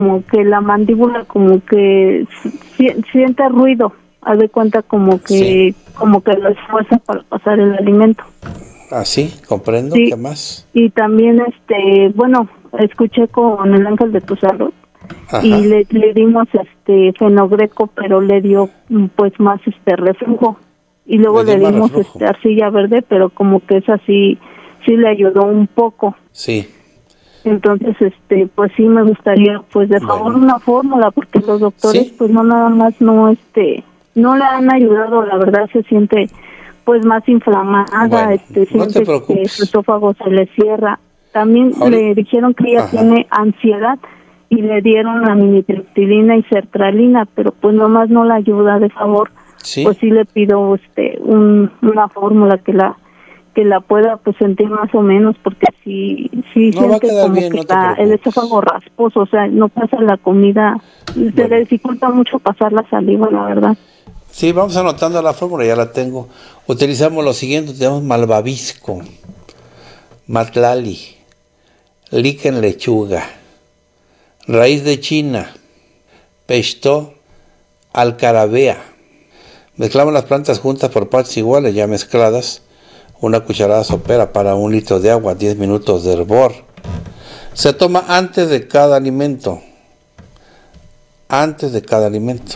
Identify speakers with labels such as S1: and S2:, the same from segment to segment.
S1: como que la mandíbula como que siente ruido, haz de cuenta como que lo esfuerza para pasar el alimento.
S2: Ah, sí, comprendo.
S1: Sí.
S2: ¿Qué más?
S1: Y también bueno, escuché con el Ángel de tu Salud. Ajá. Y le dimos fenogreco, pero le dio pues más reflujo. Y luego le dimos arcilla verde, pero como que esa sí le ayudó un poco.
S2: Sí.
S1: Entonces, pues sí me gustaría, pues de favor una fórmula, porque los doctores, pues no nada más no le han ayudado, la verdad se siente pues más inflamada,
S2: no te
S1: siente que su esófago se le cierra. También le dijeron que ella tiene ansiedad y le dieron amitriptilina y sertralina, pero pues nomás no la ayuda, de favor. ¿Sí? Pues sí le pido una fórmula que la pueda pues sentir más o menos, porque sí siente como bien, que el esófago rasposo, o sea, no pasa la comida, se le dificulta mucho pasar la saliva, la verdad.
S2: Sí, vamos anotando la fórmula, ya la tengo. Utilizamos lo siguiente, tenemos malvavisco, matlali, líquen lechuga, raíz de china, pesto, alcarabea. Mezclamos las plantas juntas por partes iguales, ya mezcladas. Una cucharada sopera para 1 litro de agua, 10 minutos de hervor. Se toma antes de cada alimento. Antes de cada alimento.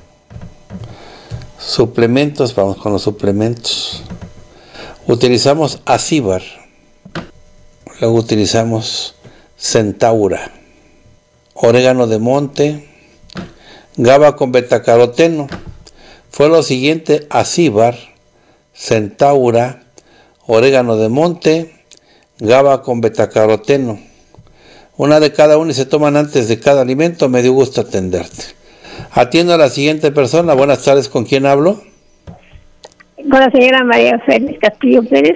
S2: Suplementos, vamos con los suplementos. Utilizamos acíbar. Luego utilizamos centaura, orégano de monte, GABA con betacaroteno. Fue lo siguiente: acíbar, centaura, orégano de monte, GABA con betacaroteno. Una de cada uno y se toman antes de cada alimento. Me dio gusto atenderte. Atiendo a la siguiente persona. Buenas tardes, ¿con quién hablo?
S3: Con la señora María Félix Castillo Pérez.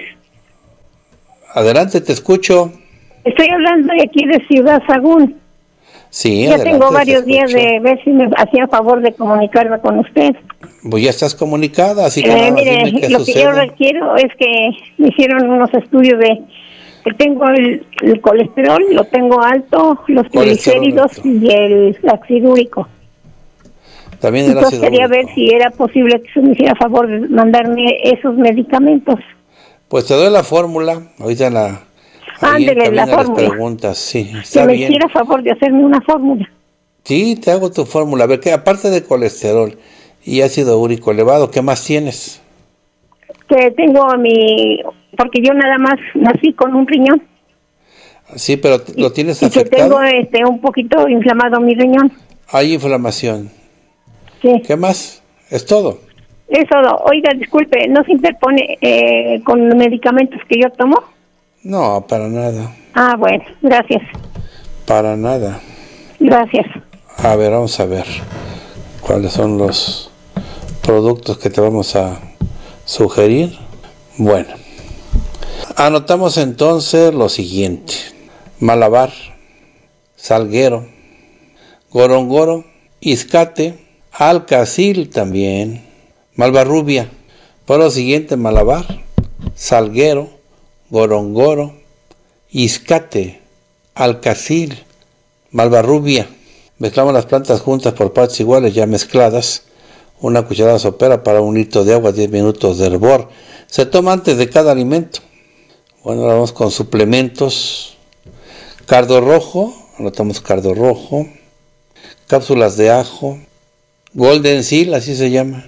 S2: Adelante, te escucho.
S3: Estoy hablando de aquí de Ciudad Sagún.
S2: Sí,
S3: ya adelante, tengo varios días de ver si me hacía favor de comunicarme con usted.
S2: Pues ya estás comunicada, así que nada,
S3: mire,
S2: dime qué
S3: lo
S2: sucede.
S3: que yo requiero es que me hicieron unos estudios que tengo el colesterol, lo tengo alto, los triglicéridos y el ácido úrico.
S2: También el
S3: Entonces
S2: ácido
S3: quería
S2: úrico.
S3: ver si era posible que se me hiciera favor de mandarme esos medicamentos.
S2: Pues te doy la fórmula, ahorita
S3: Ándele, la fórmula.
S2: Las preguntas, sí, está
S3: que me
S2: bien.
S3: hiciera favor de hacerme una fórmula.
S2: Sí, te hago tu fórmula. A ver, que aparte de colesterol y ácido úrico elevado, ¿qué más tienes?
S3: Que tengo porque yo nada más nací con un riñón.
S2: Sí, pero ¿lo tienes
S3: afectado? Que tengo un poquito inflamado mi riñón.
S2: Hay inflamación.
S3: Sí.
S2: ¿Qué más? ¿Es todo?
S3: Es todo. Oiga, disculpe, ¿no se interpone con los medicamentos que yo tomo?
S2: No, para nada.
S3: Ah, bueno, gracias.
S2: Para nada.
S3: Gracias.
S2: A ver, vamos a ver cuáles son los productos que te vamos a sugerir. Bueno, anotamos entonces lo siguiente: malabar, salguero, gorongoro, iscate, alcacil también, malvarrubia. Por lo siguiente: malabar, salguero, gorongoro, iscate, alcacil, malvarrubia. Mezclamos las plantas juntas por partes iguales, ya mezcladas. Una cucharada sopera para 1 litro de agua, 10 minutos de hervor. Se toma antes de cada alimento. Bueno, ahora vamos con suplementos. Cardo rojo, anotamos cardo rojo. Cápsulas de ajo. Golden Seal, así se llama.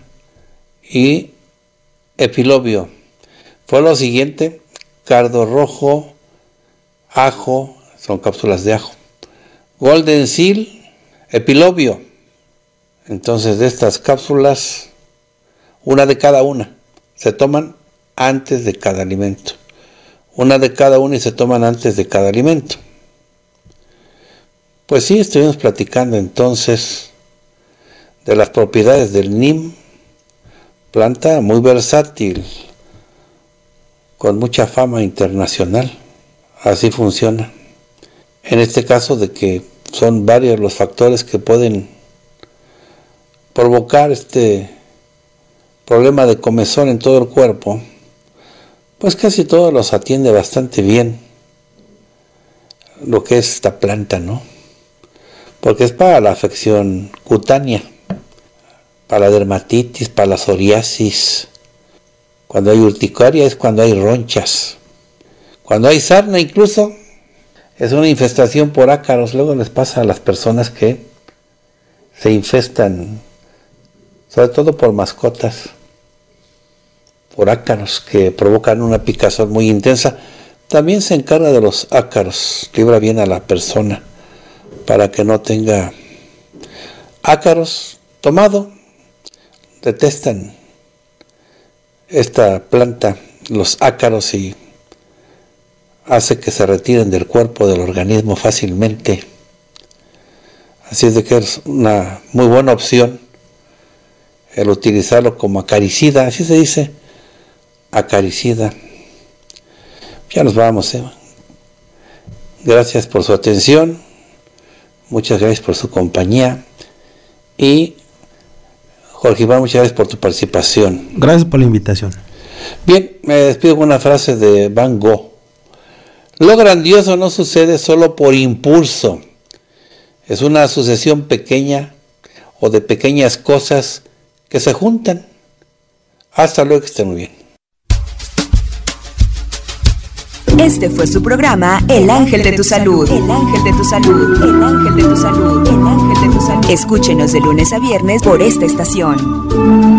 S2: Y epilobio. Fue lo siguiente: cardo rojo, ajo, son cápsulas de ajo. Golden Seal, epilobio. Entonces, de estas cápsulas, una de cada una, se toman antes de cada alimento. Una de cada una y se toman antes de cada alimento. Pues sí, estuvimos platicando entonces de las propiedades del NIM, planta muy versátil, con mucha fama internacional. Así funciona. En este caso, de que son varios los factores que pueden provocar este problema de comezón en todo el cuerpo, pues casi todos los atiende bastante bien lo que es esta planta, ¿no? porque es para la afección cutánea, para la dermatitis, para la psoriasis. Cuando hay urticaria es cuando hay ronchas. Cuando hay sarna incluso es una infestación por ácaros. Luego les pasa a las personas que se infestan, sobre todo por mascotas, por ácaros que provocan una picazón muy intensa. También se encarga de los ácaros, libra bien a la persona para que no tenga ácaros. Tomado, detestan esta planta, los ácaros, y hace que se retiren del cuerpo, del organismo fácilmente. Así es de que es una muy buena opción el utilizarlo como acaricida, así se dice, acaricida. Ya nos vamos, Gracias por su atención, muchas gracias por su compañía, y Jorge Iván, muchas gracias por tu participación.
S4: Gracias por la invitación.
S2: Bien, me despido con una frase de Van Gogh. Lo grandioso no sucede solo por impulso. Es una sucesión pequeña o de pequeñas cosas que se juntan. Hasta luego, que estén muy bien.
S5: Este fue su programa El Ángel de tu Salud. El Ángel de tu Salud. El Ángel de tu Salud. El Ángel de tu Salud. Escúchenos de lunes a viernes por esta estación.